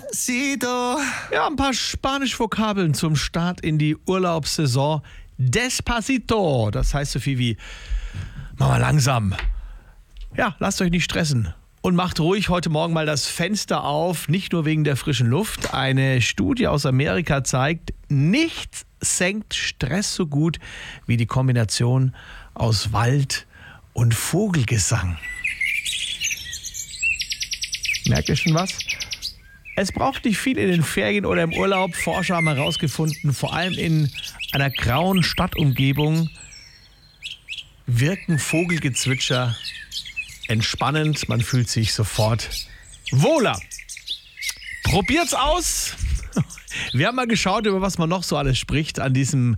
Despacito. Ja, ein paar spanische Vokabeln zum Start in die Urlaubssaison. Despacito, das heißt so viel wie, mach mal langsam. Ja, lasst euch nicht stressen. Und macht ruhig heute Morgen mal das Fenster auf, nicht nur wegen der frischen Luft. Eine Studie aus Amerika zeigt, nichts senkt Stress so gut wie die Kombination aus Wald und Vogelgesang. Merkt ihr schon was? Es braucht nicht viel in den Ferien oder im Urlaub. Forscher haben herausgefunden, vor allem in einer grauen Stadtumgebung wirken Vogelgezwitscher entspannend. Man fühlt sich sofort wohler. Probiert's aus! Wir haben mal geschaut, über was man noch so alles spricht an diesem